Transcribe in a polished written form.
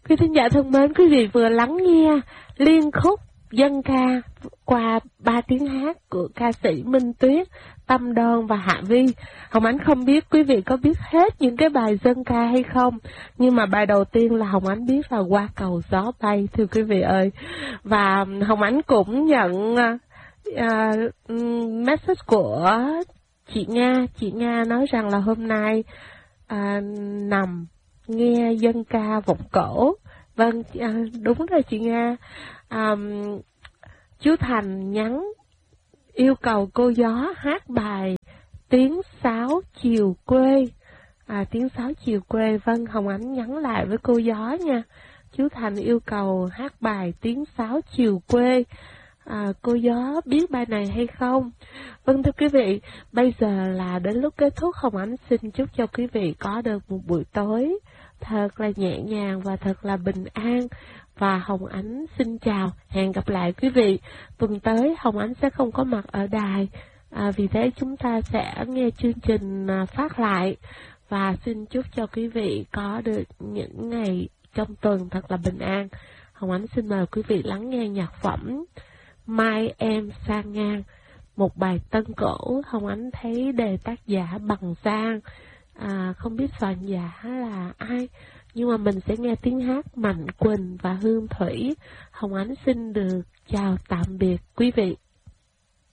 Quý thính giả thân mến, quý vị vừa lắng nghe liên khúc dân ca qua 3 tiếng hát của ca sĩ Minh Tuyết, Tâm Đoan và Hạ Vi. Hồng Ánh không biết quý vị có biết hết những cái bài dân ca hay không, nhưng mà bài đầu tiên là Hồng Ánh biết là Qua Cầu Gió Bay, thưa quý vị ơi. Và Hồng Ánh cũng nhận message của chị Nga nói rằng là hôm nay nằm nghe dân ca vọng cổ. Vâng, đúng rồi chị Nga. Chú Thành nhắn yêu cầu cô Gió hát bài Tiếng Sáo Chiều Quê. Tiếng Sáo Chiều Quê. Vâng, Hồng Ánh nhắn lại với cô Gió nha. Chú Thành yêu cầu hát bài Tiếng Sáo Chiều Quê. Cô Gió biết bài này hay không? Vâng, thưa quý vị, bây giờ là đến lúc kết thúc. Hồng Ánh xin chúc cho quý vị có được một buổi tối thật là nhẹ nhàng và thật là bình an. Và Hồng Ánh xin chào, hẹn gặp lại quý vị. Tuần tới Hồng Ánh sẽ không có mặt ở đài, vì thế chúng ta sẽ nghe chương trình phát lại. Và xin chúc cho quý vị có được những ngày trong tuần thật là bình an. Hồng Ánh xin mời quý vị lắng nghe nhạc phẩm Mai Em Sang Ngang, một bài tân cổ. Hồng Ánh thấy đề tác giả Bằng Giang, không biết soạn giả là ai, nhưng mà mình sẽ nghe tiếng hát Mạnh Quỳnh và Hương Thủy. Hồng Ánh xin được chào tạm biệt quý vị.